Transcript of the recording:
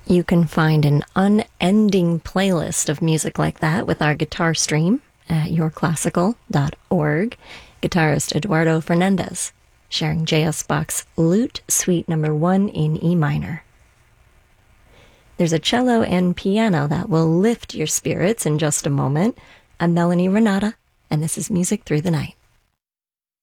You can find an unending playlist of music like that with our guitar stream at yourclassical.org. Guitarist Eduardo Fernandez sharing J.S. Bach's Lute Suite No. 1 in E minor. There's a cello and piano that will lift your spirits in just a moment. I'm Melanie Renata, and this is Music Through the Night.